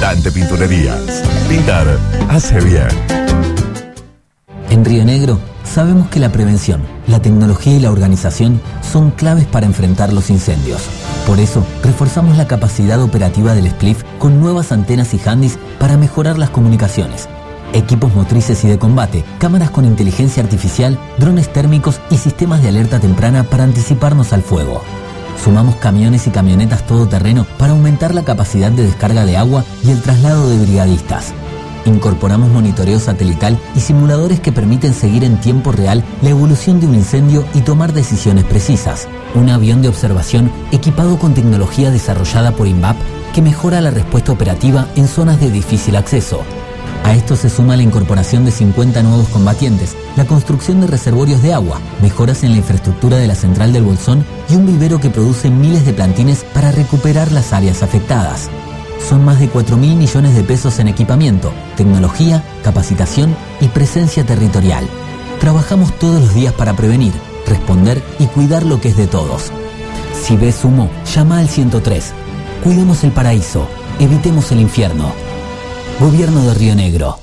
Dante Pinturerías. Pintar hace bien. En Río Negro sabemos que la prevención, la tecnología y la organización son claves para enfrentar los incendios. Por eso, reforzamos la capacidad operativa del SPLIF con nuevas antenas y handys para mejorar las comunicaciones, equipos motrices y de combate, cámaras con inteligencia artificial, drones térmicos y sistemas de alerta temprana para anticiparnos al fuego. Sumamos camiones y camionetas todoterreno para aumentar la capacidad de descarga de agua y el traslado de brigadistas. Incorporamos monitoreo satelital y simuladores que permiten seguir en tiempo real la evolución de un incendio y tomar decisiones precisas. Un avión de observación equipado con tecnología desarrollada por INVAP que mejora la respuesta operativa en zonas de difícil acceso. A esto se suma la incorporación de 50 nuevos combatientes, la construcción de reservorios de agua, mejoras en la infraestructura de la central del Bolsón y un vivero que produce miles de plantines para recuperar las áreas afectadas. Son más de 4.000 millones de pesos en equipamiento, tecnología, capacitación y presencia territorial. Trabajamos todos los días para prevenir, responder y cuidar lo que es de todos. Si ves humo, llama al 103. Cuidemos el paraíso, evitemos el infierno. Gobierno de Río Negro.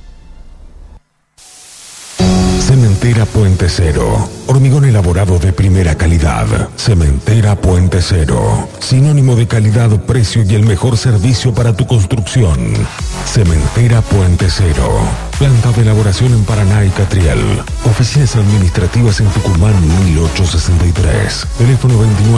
Cementera Puente Cero. Hormigón elaborado de primera calidad. Cementera Puente Cero. Sinónimo de calidad, precio y el mejor servicio para tu construcción. Cementera Puente Cero. Planta de elaboración en Paraná y Catriel. Oficinas administrativas en Tucumán 1863. Teléfono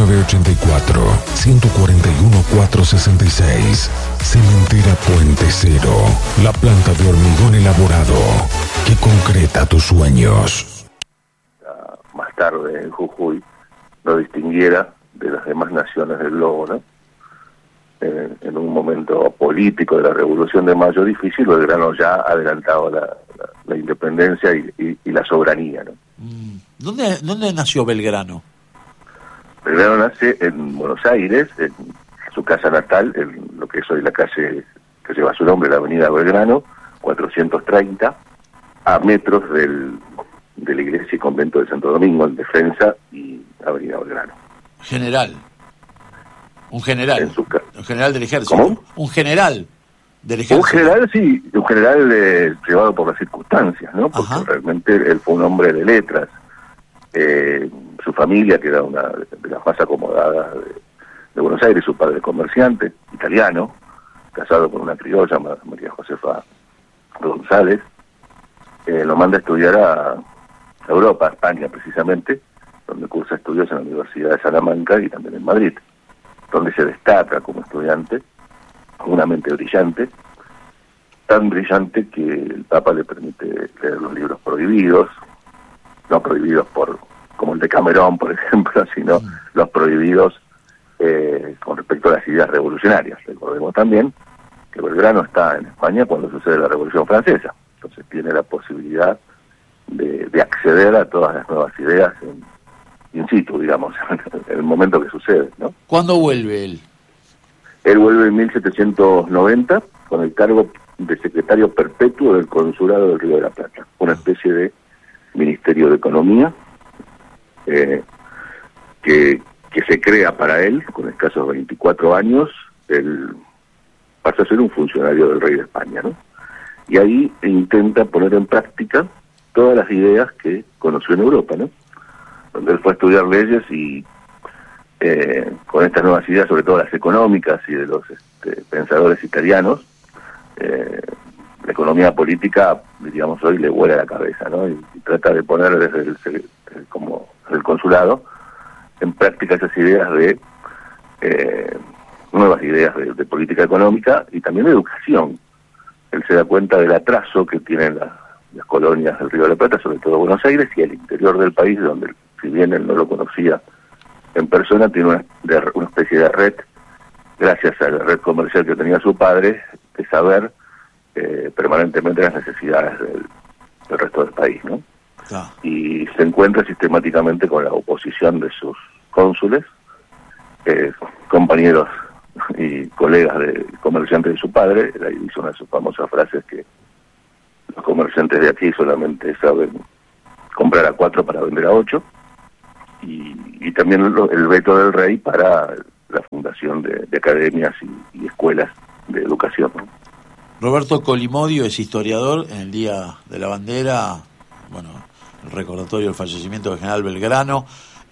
2984-141-466. Cementera Puente Cero. La planta de hormigón elaborado que concreta tus sueños. Más tarde en Jujuy lo distinguiera de las demás naciones del globo, ¿no? En un momento político de la Revolución de Mayo difícil, Belgrano ya ha adelantado la independencia y la soberanía, ¿no? ¿Dónde nació Belgrano? Belgrano nace en Buenos Aires, en su casa natal, en lo que es hoy la calle que lleva su nombre, la avenida Belgrano, 430, a metros de la iglesia y convento de Santo Domingo, en Defensa y avenida Belgrano. Un general del ejército. ¿Cómo? Un general del ejército. Un general, sí, un general llevado por las circunstancias, ¿no? Porque realmente él fue un hombre de letras. Su familia, que era una de las más acomodadas de Buenos Aires, su padre comerciante, italiano, casado con una criolla, María Josefa González, lo manda a estudiar a Europa, a España precisamente, donde cursa estudios en la Universidad de Salamanca y también en Madrid, donde se destaca como estudiante, con una mente brillante, tan brillante que el Papa le permite leer los libros prohibidos, no prohibidos como el de Camerón, por ejemplo, sino los prohibidos con respecto a las ideas revolucionarias. Recordemos también que Belgrano está en España cuando sucede la Revolución Francesa, entonces tiene la posibilidad de acceder a todas las nuevas ideas in situ, digamos, en el momento que sucede, ¿no? ¿Cuándo vuelve él? Él vuelve en 1790 con el cargo de secretario perpetuo del Consulado del Río de la Plata, una especie de Ministerio de Economía que se crea para él, con escasos 24 años. Él pasa a ser un funcionario del rey de España, ¿no? Y ahí intenta poner en práctica todas las ideas que conoció en Europa, ¿no? Donde él fue a estudiar leyes y con estas nuevas ideas, sobre todo las económicas y de los pensadores italianos, la economía política, diríamos hoy, le vuela la cabeza, ¿no? Y trata de poner desde el consulado en práctica esas ideas de nuevas ideas de política económica y también de educación. Él se da cuenta del atraso que tienen las colonias del Río de la Plata, sobre todo Buenos Aires y el interior del país, donde, si bien él no lo conocía en persona, tiene una especie de red, gracias a la red comercial que tenía su padre, de saber permanentemente las necesidades del resto del país, ¿no? Y se encuentra sistemáticamente con la oposición de sus cónsules, compañeros y colegas de comerciantes de su padre. Él hizo una de sus famosas frases que los comerciantes de aquí solamente saben comprar a 4 para vender a 8, y también el veto del rey para la fundación de academias y escuelas de educación, ¿no? Roberto Colimodio es historiador. En el Día de la Bandera, bueno, el recordatorio del fallecimiento del general Belgrano.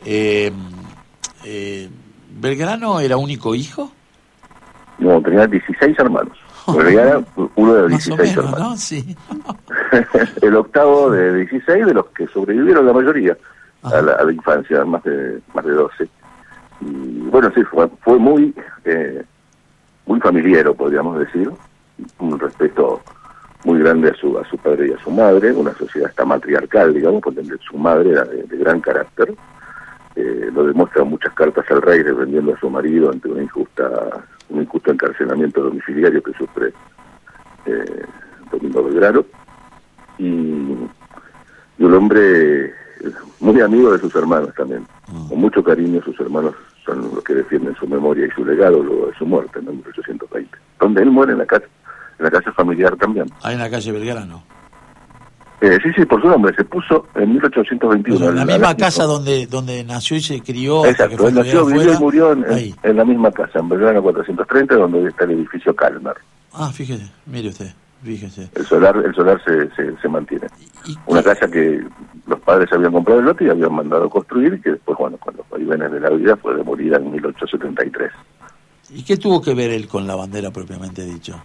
¿Belgrano era único hijo? No, tenía 16 hermanos. Era uno de los 16 hermanos. ¿No? Sí. El octavo de 16, de los que sobrevivieron la mayoría a la infancia, más de 12. Y bueno, sí, fue muy familiar, podríamos decir. Un respeto muy grande a su padre y a su madre, una sociedad hasta matriarcal, digamos, porque su madre era de gran carácter. Lo demuestran muchas cartas al rey defendiendo a su marido ante un injusto encarcelamiento domiciliario que sufre Domingo Belgrano, y un hombre muy amigo de sus hermanos también, con mucho cariño. Sus hermanos son los que defienden su memoria y su legado luego de su muerte en 1820, donde él muere en la casa familiar también. Ahí en la calle Belgrano. Sí, por su nombre, se puso en 1821. Pues en la misma casa donde nació y se crió. Exacto, él nació, vivió y murió en la misma casa, en Belgrano 430, donde hoy está el edificio Kalmar. Fíjese, mire usted, fíjese. El solar se mantiene. Una casa que los padres habían comprado el lote y habían mandado construir, y que después, bueno, con los vaivenes de la vida fue demolida en 1873. ¿Y qué tuvo que ver él con la bandera propiamente dicho?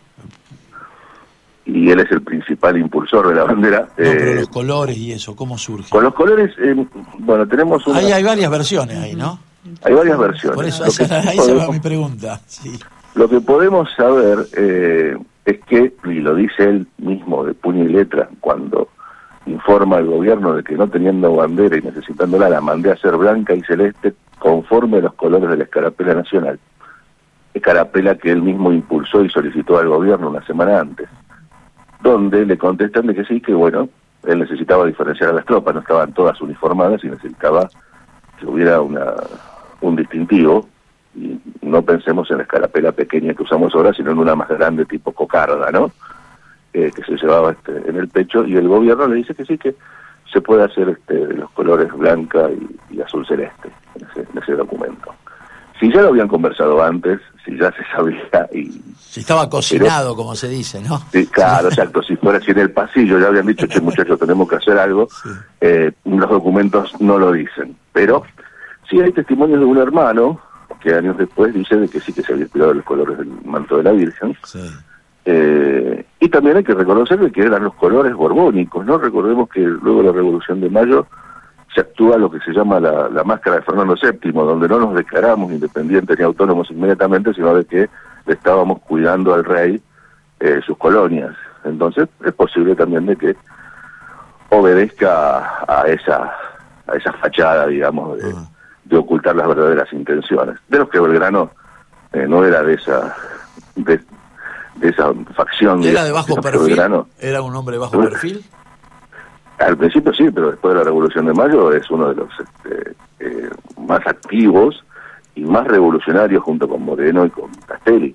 Y él es el principal impulsor de la bandera. Pero los colores y eso, ¿cómo surge? Con los colores, bueno, tenemos hay varias versiones ahí, ¿no? Hay varias versiones. Por eso ahí se va mi pregunta. Sí. Lo que podemos saber es que, y lo dice él mismo de puño y letra, cuando informa al gobierno de que no teniendo bandera y necesitándola, la mandé a hacer blanca y celeste conforme a los colores de la escarapela nacional. Escarapela que él mismo impulsó y solicitó al gobierno una semana antes, donde le contestan de que sí, que bueno, él necesitaba diferenciar a las tropas, no estaban todas uniformadas y necesitaba que hubiera un distintivo, y no pensemos en la escarapela pequeña que usamos ahora, sino en una más grande tipo cocarda, ¿no? Que se llevaba en el pecho, y el gobierno le dice que sí, que se puede hacer de los colores blanca y azul celeste en ese documento. Si ya lo habían conversado antes, si ya se sabía y... Si estaba cocinado, como se dice, ¿no? Sí, claro, exacto. Si en el pasillo ya habían dicho, che, muchachos, tenemos que hacer algo, sí. Los documentos no lo dicen. Pero sí hay testimonios de un hermano que años después dice de que sí que se había inspirado en los colores del manto de la Virgen. Sí. Y también hay que reconocer que eran los colores borbónicos, ¿no? Recordemos que luego de la Revolución de Mayo se actúa lo que se llama la máscara de Fernando VII, donde no nos declaramos independientes ni autónomos inmediatamente, sino de que le estábamos cuidando al rey sus colonias. Entonces es posible también de que obedezca a esa fachada, digamos, de ocultar las verdaderas intenciones. De los que Belgrano no era de esa facción. ¿Era de bajo perfil? Belgrano. ¿Era un hombre de bajo perfil? Al principio sí, pero después de la Revolución de Mayo es uno de los más activos y más revolucionarios junto con Moreno y con Castelli.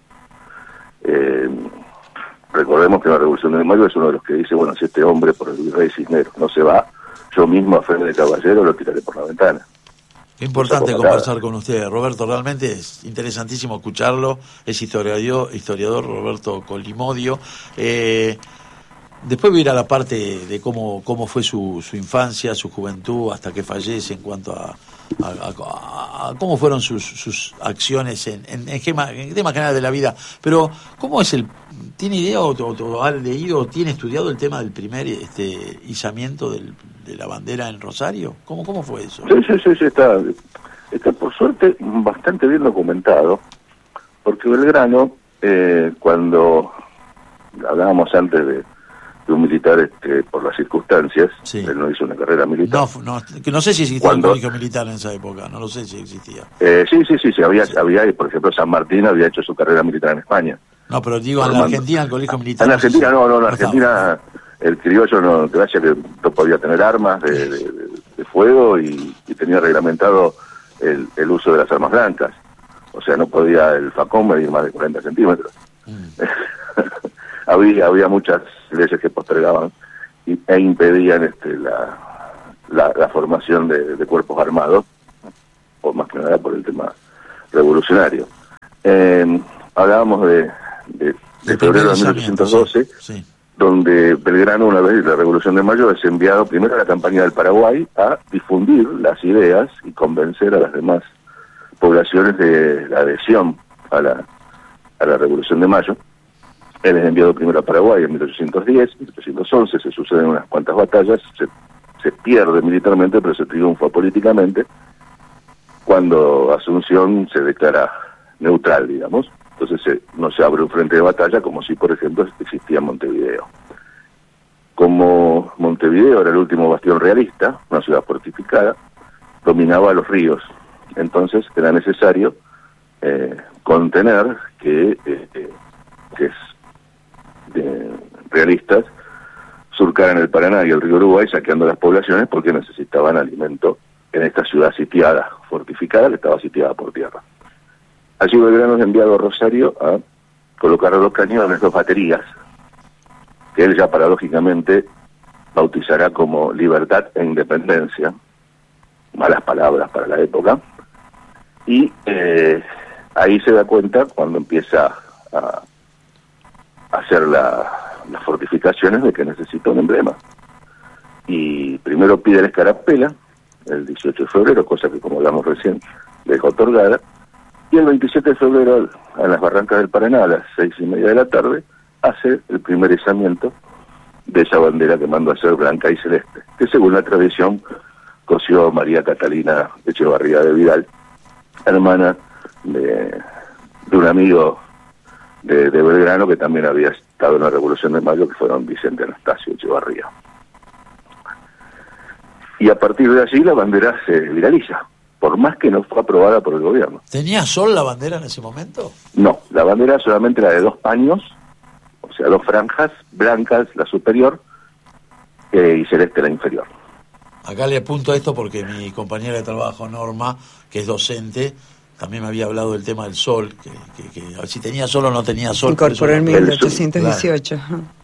Recordemos que la Revolución de Mayo es uno de los que dice, bueno, si este hombre por el virrey Cisneros no se va, yo mismo a fe de caballero lo tiraré por la ventana. Qué importante conversar con usted, Roberto, realmente es interesantísimo escucharlo. Es historiador Roberto Colimodio. Después voy a ir a la parte de cómo fue su infancia, su juventud, hasta que fallece, en cuanto a cómo fueron sus acciones en tema general de la vida. Pero, ¿cómo es tiene idea o ha leído o tiene estudiado el tema del primer izamiento de la bandera en Rosario? ¿Cómo fue eso? Sí, está por suerte bastante bien documentado, porque Belgrano, cuando hablábamos antes de un militar por las circunstancias, sí. Él no hizo una carrera militar. No sé si existía un colegio militar en esa época, no lo sé si existía. Sí, había, por ejemplo, San Martín había hecho su carrera militar en España. No, pero digo, en la Argentina el colegio militar... En Argentina no, en Argentina el criollo no, gracias que no podía tener armas de fuego y tenía reglamentado el uso de las armas blancas. O sea, no podía el facón medir más de 40 centímetros. Había muchas leyes que postergaban e impedían la formación de cuerpos armados, o más que nada por el tema revolucionario. Hablábamos de de febrero de 1812, sí. Donde Belgrano, una vez la Revolución de Mayo, es enviado primero a la campaña del Paraguay a difundir las ideas y convencer a las demás poblaciones de la adhesión a la Revolución de Mayo. Él es enviado primero a Paraguay en 1810, 1811, se suceden unas cuantas batallas, se pierde militarmente, pero se triunfa políticamente, cuando Asunción se declara neutral, digamos. Entonces no se abre un frente de batalla como si, por ejemplo, existía Montevideo. Como Montevideo era el último bastión realista, una ciudad fortificada, dominaba los ríos. Entonces era necesario contener que realistas surcaran el Paraná y el río Uruguay saqueando las poblaciones porque necesitaban alimento en esta ciudad sitiada, fortificada, que estaba sitiada por tierra. Allí Belgrano es enviado a Rosario a colocar a los cañones, 2 baterías, que él ya paradójicamente bautizará como Libertad e Independencia, malas palabras para la época, y ahí se da cuenta, cuando empieza a hacer las fortificaciones, de que necesita un emblema. Y primero pide la escarapela, el 18 de febrero, cosa que, como hablamos recién, le dejó otorgada, y el 27 de febrero, en las barrancas del Paraná, a las 6:30 de la tarde, hace el primer izamiento de esa bandera que mandó a hacer blanca y celeste, que según la tradición cosió María Catalina Echevarría de Vidal, hermana de un amigo de Belgrano, que también había estado en la Revolución de Mayo, que fueron Vicente Anastasio Echevarría. Y a partir de allí la bandera se viraliza, por más que no fue aprobada por el gobierno. ¿Tenía sol la bandera en ese momento? No, la bandera solamente era de 2 paños, o sea, 2 franjas blancas, la superior, y celeste la inferior. Acá le apunto esto porque mi compañera de trabajo, Norma, que es docente, también me había hablado del tema del sol, que si tenía sol o no tenía sol. Incorporó en 1818.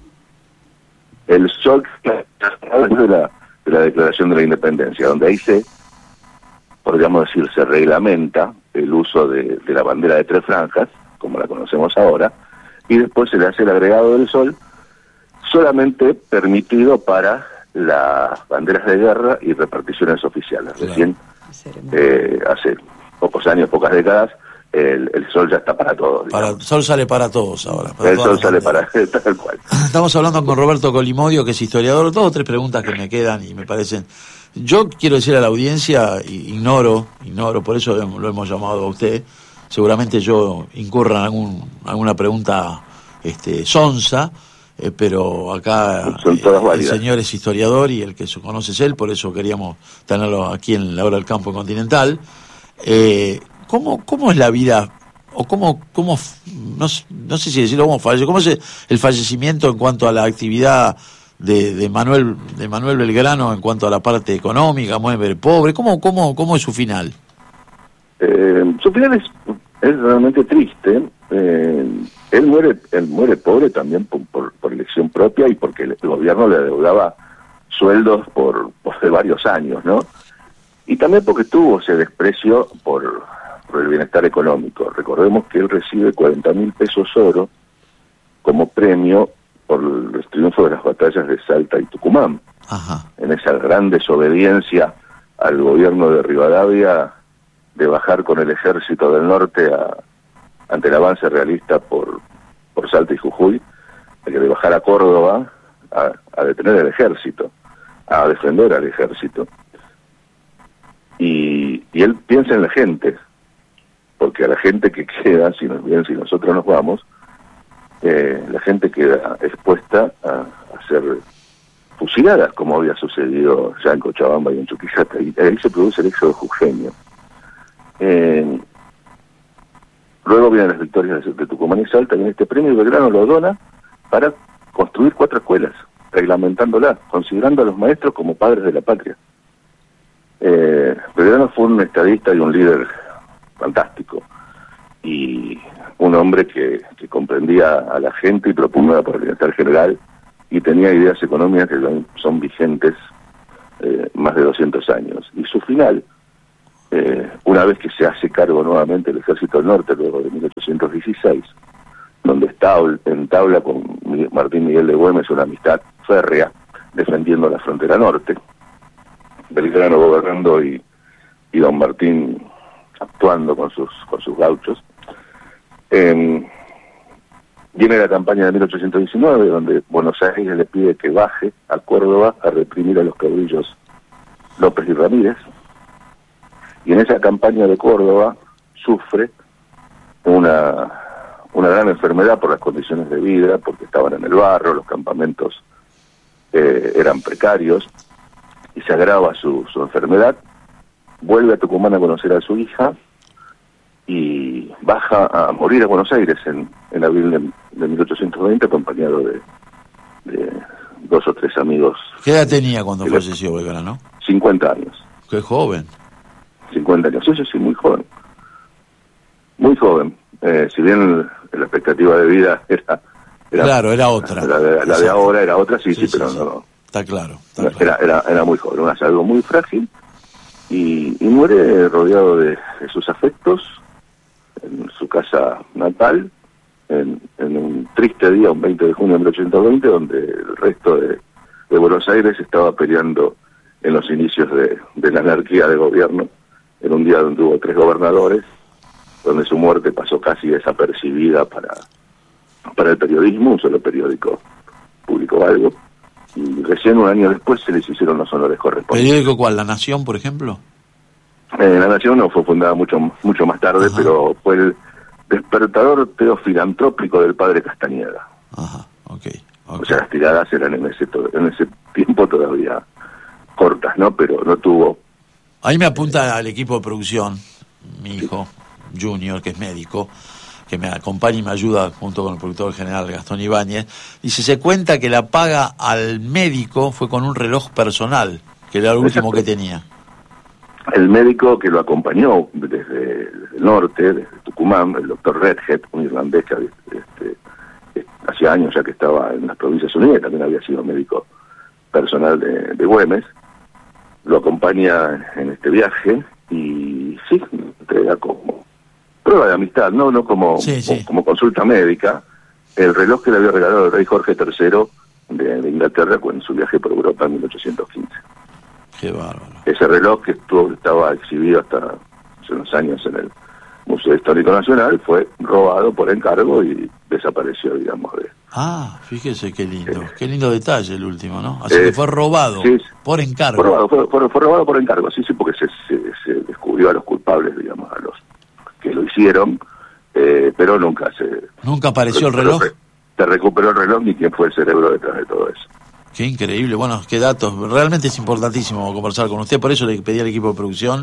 El sol de la Declaración de la Independencia, donde ahí podríamos decir, se reglamenta el uso de la bandera de 3 franjas, como la conocemos ahora, y después se le hace el agregado del sol, solamente permitido para las banderas de guerra y reparticiones oficiales. Claro. Recién, hace pocos años, pocas décadas, el sol ya está para todos. El sol sale para todos ahora. El sol sale para tal cual. Estamos hablando con Roberto Colimodio, que es historiador. 2 o 3 preguntas que me quedan y me parecen... Yo quiero decir a la audiencia, ignoro, por eso lo hemos llamado a usted. Seguramente yo incurra en alguna pregunta sonsa, pero acá el señor es historiador y el que se conoce es él, por eso queríamos tenerlo aquí en la Hora del Campo Continental. ¿Cómo es la vida, o cómo no sé si decirlo, cómo falleció, cómo es el fallecimiento en cuanto a la actividad de Manuel Belgrano en cuanto a la parte económica, muere pobre? ¿Cómo es su final? Su final es realmente triste. Él muere pobre también por elección propia y porque el gobierno le adeudaba sueldos por de varios años, ¿no? Y también porque tuvo ese desprecio por el bienestar económico. Recordemos que él recibe 40.000 pesos oro como premio por el triunfo de las batallas de Salta y Tucumán. Ajá. En esa gran desobediencia al gobierno de Rivadavia de bajar con el ejército del norte ante el avance realista por Salta y Jujuy, de bajar a Córdoba a detener el ejército, a defender al ejército. Y él piensa en la gente, porque a la gente que queda, si nosotros nos vamos, la gente queda expuesta a ser fusiladas, como había sucedido ya en Cochabamba y en Chuquillata, y ahí se produce el éxodo jujeño. Luego vienen las victorias de Tucumán y Salta, y en este premio Belgrano lo dona para construir 4 escuelas, reglamentándolas, considerando a los maestros como padres de la patria. Belgrano fue un estadista y un líder fantástico, y un hombre que comprendía a la gente y propugnaba por el bienestar general, y tenía ideas económicas que son vigentes más de 200 años. Y su final, una vez que se hace cargo nuevamente el Ejército del Norte, luego de 1816, donde entabla con Martín Miguel de Güemes una amistad férrea, defendiendo la frontera norte, Belgrano gobernando y don Martín actuando con sus gauchos. Viene la campaña de 1819, donde Buenos Aires le pide que baje a Córdoba a reprimir a los caudillos López y Ramírez, y en esa campaña de Córdoba sufre una gran enfermedad por las condiciones de vida, porque estaban en el barro, los campamentos eran precarios, y se agrava su enfermedad. Vuelve a Tucumán a conocer a su hija y baja a morir a Buenos Aires en abril de 1820, acompañado de 2 o 3 amigos. ¿Qué edad tenía cuando falleció Belgrano? 50 años. Qué joven. 50 años, eso sí, muy joven. Muy joven. Si bien la expectativa de vida era claro, era otra. La de ahora era otra, sí, pero no. Está claro. Era muy joven, una salud muy frágil, y muere rodeado de sus afectos en su casa natal, en un triste día, un 20 de junio de 1820, donde el resto de Buenos Aires estaba peleando en los inicios de la anarquía de gobierno, en un día donde hubo 3 gobernadores, donde su muerte pasó casi desapercibida para el periodismo. Un solo periódico publicó algo, y recién un año después se les hicieron los honores correspondientes. ¿Periódico cuál? ¿La Nación, por ejemplo? La Nación no fue fundada mucho más tarde. Ajá. Pero fue el despertador teofilantrópico del padre Castañeda. Ajá, okay. O sea, las tiradas eran en ese tiempo todavía cortas, ¿no? Pero no tuvo... Ahí me apunta al equipo de producción, mi hijo Junior, que es médico, que me acompaña y me ayuda junto con el productor general Gastón Ibáñez. Dice, se cuenta que la paga al médico fue con un reloj personal, que era el último que tenía. El médico que lo acompañó desde el norte, desde Tucumán, el doctor Redhead, un irlandés que hacía años ya que estaba en las Provincias Unidas, también había sido médico personal de Güemes, lo acompaña en este viaje y sí, entrega como prueba de amistad, no como consulta médica, el reloj que le había regalado el rey Jorge III de Inglaterra en su viaje por Europa en 1815. Qué bárbaro. Ese reloj que estaba exhibido hasta hace unos años en el Museo Histórico Nacional fue robado por encargo y desapareció, digamos. Fíjese qué lindo detalle el último, ¿no? Así que fue robado por encargo. Fue robado por encargo, sí, porque se descubrió a los culpables, digamos, a los que lo hicieron, pero nunca apareció el reloj. Se recuperó el reloj ni quién fue el cerebro detrás de todo eso. Qué increíble, bueno, qué datos. Realmente es importantísimo conversar con usted, por eso le pedí al equipo de producción.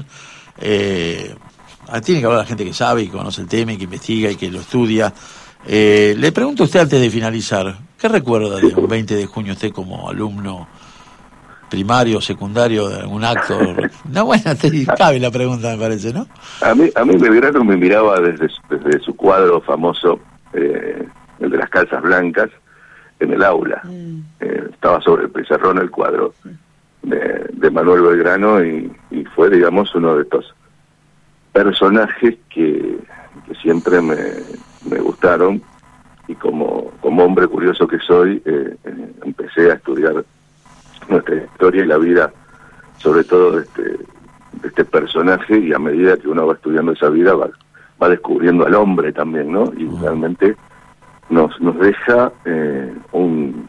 Tiene que hablar la gente que sabe y conoce el tema y que investiga y que lo estudia. Le pregunto a usted antes de finalizar, ¿qué recuerda de un 20 de junio usted como alumno primario, secundario, de algún acto? Cabe la pregunta, me parece, ¿no? A mí Belgrano me miraba desde su cuadro famoso, el de las calzas blancas, en el aula. Estaba sobre el pizarrón el cuadro de Manuel Belgrano y fue, digamos, uno de estos personajes que siempre me gustaron, y como hombre curioso que soy, empecé a estudiar nuestra historia y la vida, sobre todo de este personaje, y a medida que uno va estudiando esa vida va descubriendo al hombre también, ¿no? Y realmente nos deja un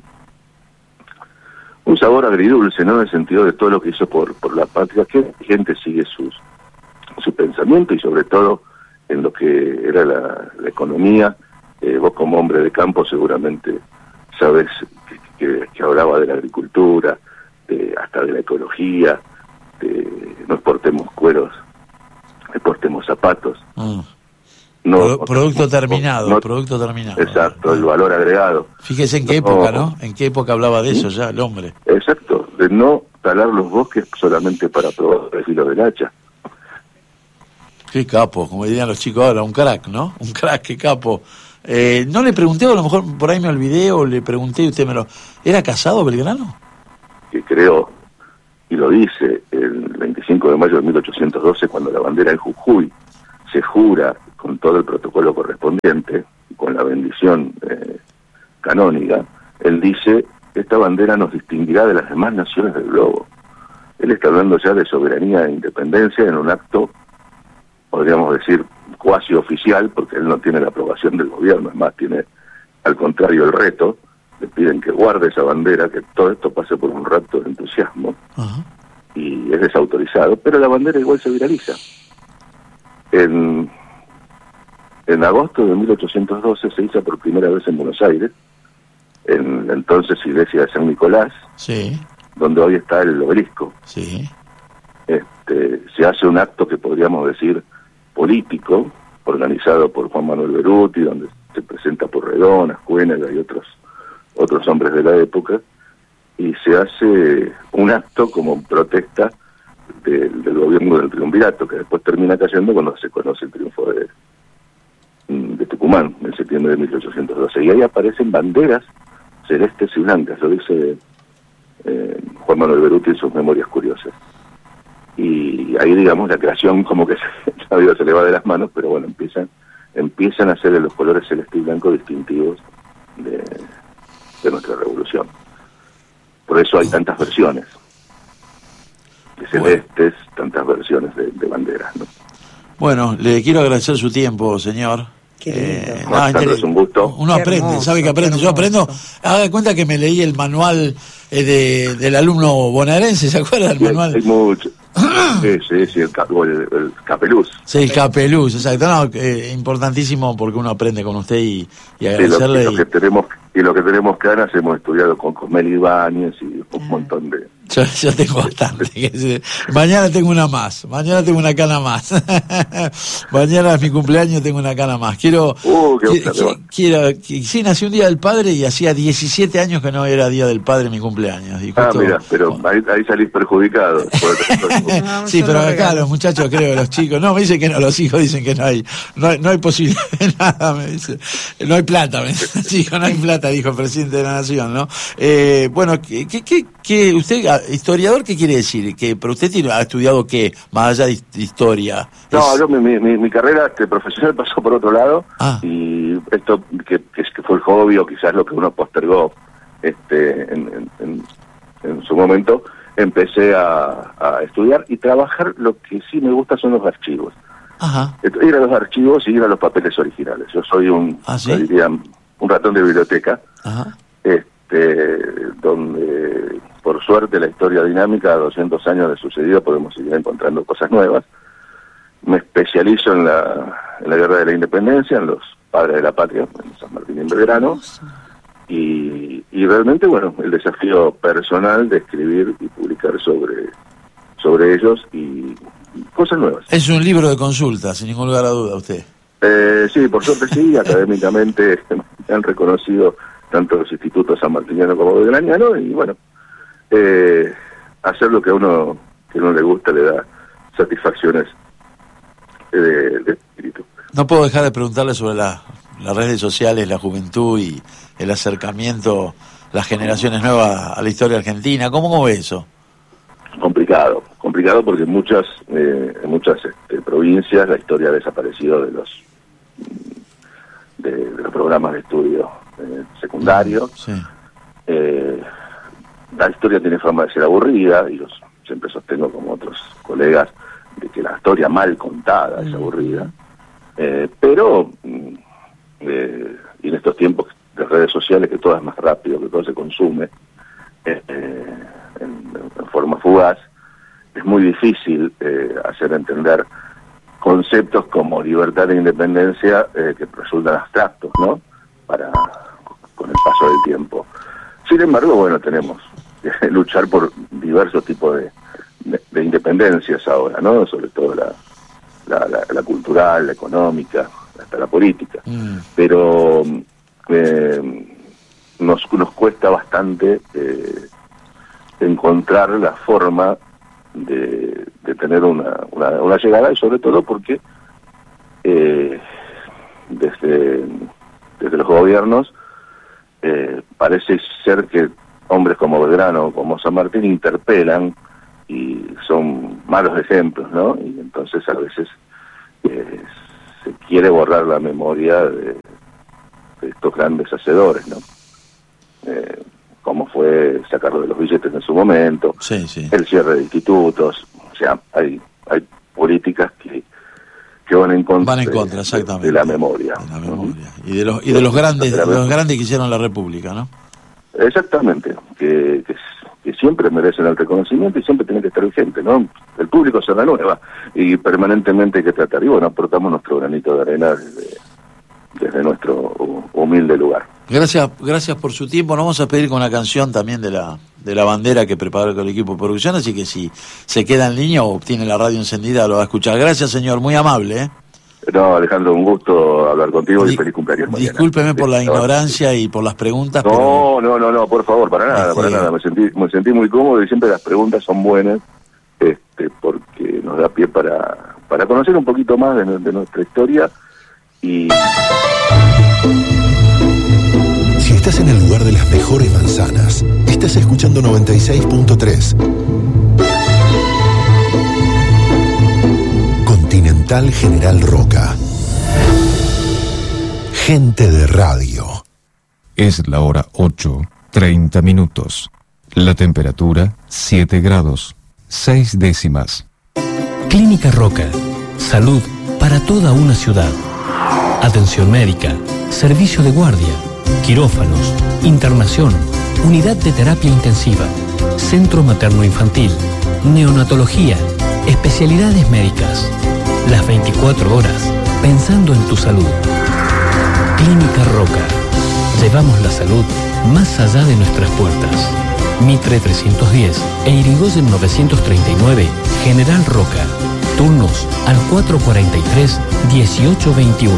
sabor agridulce, ¿no? En el sentido de todo lo que hizo por la patria, que la gente sigue su pensamiento, y sobre todo en lo que era la economía. Vos como hombre de campo seguramente sabés que hablaba de la agricultura, hasta de la ecología, no exportemos cueros, exportemos zapatos. Producto terminado. Exacto, el valor agregado. Fíjese en qué época, ¿no? En qué época hablaba de eso ya el hombre. Exacto, de no talar los bosques solamente para probar el filo del hacha. Qué capo, como dirían los chicos ahora, un crack, ¿no? Un crack, qué capo. No le pregunté, o a lo mejor por ahí me olvidé, o le pregunté y usted ¿Era casado Belgrano? Que creo, y lo dice, el 25 de mayo de 1812, cuando la bandera en Jujuy se jura con todo el protocolo correspondiente, con la bendición canónica, él dice: esta bandera nos distinguirá de las demás naciones del globo. Él está hablando ya de soberanía e independencia en un acto, podríamos decir, cuasi oficial, porque él no tiene la aprobación del gobierno, es más, tiene al contrario el reto. Le piden que guarde esa bandera, que todo esto pase por un rato de entusiasmo. Ajá. Y es desautorizado, pero la bandera igual se viraliza. En agosto de 1812 se hizo por primera vez en Buenos Aires, en la entonces iglesia de San Nicolás, Sí. donde hoy está el obelisco. Sí. Se hace un acto que podríamos decir político, organizado por Juan Manuel Beruti, donde se presenta Porredón, Ascuénaga y otros hombres de la época, y se hace un acto como protesta del gobierno del triunvirato, que después termina cayendo cuando se conoce el triunfo de Tucumán, en septiembre de 1812. Y ahí aparecen banderas celestes y blancas, lo dice Juan Manuel Beruti en sus Memorias Curiosas. Y ahí, digamos, la creación como que se le va de las manos, pero bueno, empiezan a ser los colores celeste y blanco distintivos de nuestra revolución. Por eso hay tantas versiones de celestes, tantas versiones de banderas, ¿no? Bueno, le quiero agradecer su tiempo, señor. Es un gusto. Uno Qué aprende, hermoso, sabe que aprende. Yo aprendo. Haga de cuenta que me leí el manual del alumno bonaerense, ¿se acuerda del manual? Hay mucho. Sí, el Capeluz. Sí, el Capeluz, exacto. No, importantísimo porque uno aprende con usted y agradecerle. Y lo que tenemos ganas, hemos estudiado con Mel Ibáñez y un montón de... Yo tengo bastante. Mañana tengo una más. Mañana tengo una cana más. Mañana es mi cumpleaños, tengo una cana más. Sí, nació un día del padre y hacía 17 años que no era día del padre mi cumpleaños. Mira, pero ahí salís perjudicado. Sí, pero acá los muchachos, creo, los chicos, no, me dicen que no, los hijos dicen que no hay posibilidad de nada, me dice. No hay plata, me dice. Chico, no hay plata, dijo el presidente de la Nación, ¿no? Bueno, ¿qué usted, historiador, qué quiere decir? Pero usted ha estudiado qué, más allá de historia. No, yo mi carrera profesional pasó por otro lado, y esto que fue el hobby o quizás lo que uno postergó en su momento, empecé a estudiar y trabajar. Lo que sí me gusta son los archivos. Ajá. Ir a los archivos y ir a los papeles originales. Yo soy un ratón de biblioteca. Ajá. Donde por suerte la historia dinámica, a 200 años de sucedido, podemos seguir encontrando cosas nuevas. Me especializo en la Guerra de la Independencia, en los padres de la patria, en San Martín y en Belgrano, y realmente, bueno, el desafío personal de escribir y publicar sobre ellos y cosas nuevas. Es un libro de consulta, sin ningún lugar a duda, usted. Sí, por suerte sí, académicamente me han reconocido tanto los institutos sanmartinianos como belgranianos, y bueno, hacer lo que a uno le gusta le da satisfacciones de espíritu. No puedo dejar de preguntarle sobre las redes sociales, la juventud y el acercamiento, las generaciones nuevas a la historia argentina. ¿Cómo ve eso? Complicado porque en muchas provincias la historia ha desaparecido de los programas de estudio secundario. Sí. La historia tiene fama de ser aburrida, y yo siempre sostengo, como otros colegas, de que la historia mal contada es aburrida. Pero y en estos tiempos de redes sociales, que todo es más rápido, que todo se consume en forma fugaz, es muy difícil hacer entender conceptos como libertad e independencia que resultan abstractos, ¿no? Con el paso del tiempo. Sin embargo, bueno, tenemos que luchar por diversos tipos de independencias ahora, ¿no? Sobre todo la cultural, la económica, hasta la política. Pero nos cuesta bastante encontrar la forma de tener una llegada, y sobre todo porque desde los gobiernos parece ser que hombres como Belgrano o como San Martín interpelan y son malos ejemplos, ¿no? Y entonces a veces se quiere borrar la memoria estos grandes hacedores, ¿no? Como fue sacarlo de los billetes en su momento, el cierre de institutos, o sea, hay políticas que van en contra, exactamente, de la memoria. Y de los grandes que hicieron la República, ¿no? Exactamente, que siempre merecen el reconocimiento y siempre tienen que estar vigentes, ¿no? El público se renueva y permanentemente hay que tratar. Y bueno, aportamos nuestro granito de arena desde nuestro humilde lugar. Gracias por su tiempo. Nos vamos a pedir con una canción también de la bandera que preparó el equipo de producción, así que si se queda en línea o tiene la radio encendida lo va a escuchar. Gracias, señor, muy amable. No, Alejandro, un gusto hablar contigo y feliz cumpleaños mañana. Discúlpeme por la ignorancia y por las preguntas. No, por favor, para nada. Me sentí muy cómodo y siempre las preguntas son buenas, porque nos da pie para conocer un poquito más de nuestra historia y... Si estás en el lugar de las mejores manzanas, estás escuchando 96.3. Continental General Roca. Gente de radio. Es la hora 8:30. La temperatura 7 grados, 6 décimas. Clínica Roca. Salud para toda una ciudad. Atención médica, servicio de guardia, quirófanos, internación, unidad de terapia intensiva, centro materno-infantil, neonatología, especialidades médicas. Las 24 horas, pensando en tu salud. Clínica Roca. Llevamos la salud más allá de nuestras puertas. Mitre 310 e Irigoyen 939, General Roca. Turnos al 443-1821.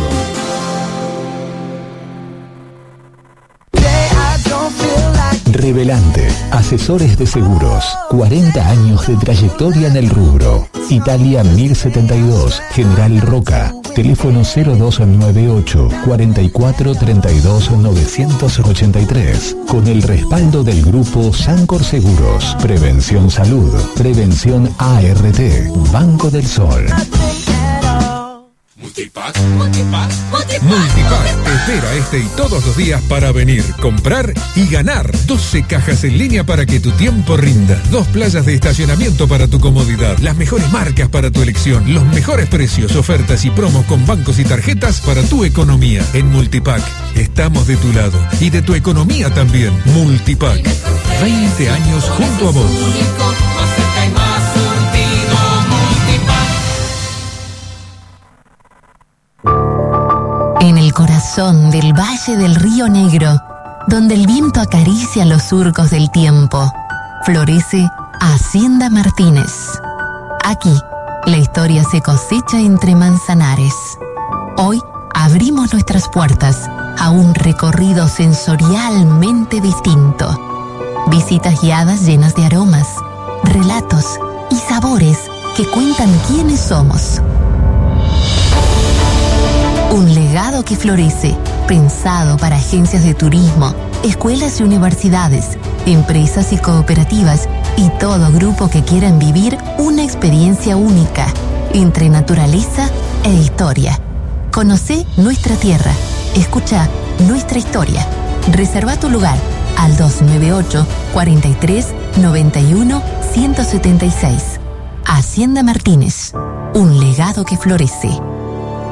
Revelante, asesores de seguros, 40 años de trayectoria en el rubro. Italia 1072, General Roca. Teléfono 0298 44 32 983. Con el respaldo del grupo Sancor Seguros, Prevención Salud, Prevención ART, Banco del Sol. Multipack te espera y todos los días para venir, comprar y ganar. 12 cajas en línea para que tu tiempo rinda. 2 playas de estacionamiento para tu comodidad. Las mejores marcas para tu elección. Los mejores precios, ofertas y promos con bancos y tarjetas para tu economía. En Multipack estamos de tu lado y de tu economía también. Multipack, 20 años junto a vos. En el corazón del Valle del Río Negro, donde el viento acaricia los surcos del tiempo, florece Hacienda Martínez. Aquí, la historia se cosecha entre manzanares. Hoy abrimos nuestras puertas a un recorrido sensorialmente distinto. Visitas guiadas llenas de aromas, relatos y sabores que cuentan quiénes somos. Un legado que florece, pensado para agencias de turismo, escuelas y universidades, empresas y cooperativas y todo grupo que quieran vivir una experiencia única entre naturaleza e historia. Conocé nuestra tierra, escucha nuestra historia. Reserva tu lugar al 298 43 91 176. Hacienda Martínez, un legado que florece.